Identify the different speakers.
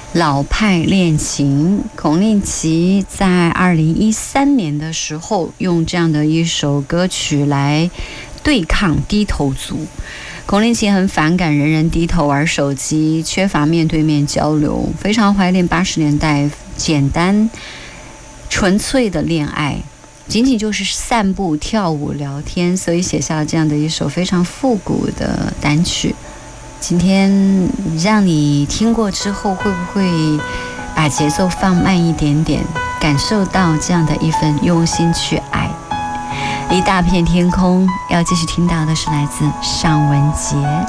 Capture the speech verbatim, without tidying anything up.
Speaker 1: 老派恋情，孔令奇在二零一三年的时候用这样的一首歌曲来对抗低头族。孔令奇很反感人人低头玩手机，缺乏面对面交流，非常怀念八十年代简单纯粹的恋爱，仅仅就是散步、跳舞、聊天，所以写下了这样的一首非常复古的单曲。今天让你听过之后，会不会把节奏放慢一点点，感受到这样的一份用心去爱？一大片天空，要继续听到的是来自尚雯婕。